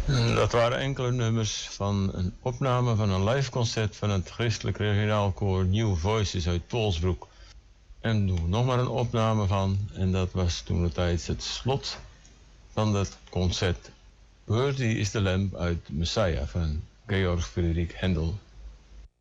Dat waren enkele nummers van een opname van een live concert van het christelijk regionaal koor New Voices uit Polsbroek. En doen nog maar een opname van, en dat was toen de tijd het slot van dat concert. Worthy is the Lamb uit Messiah van Georg Friedrich Händel.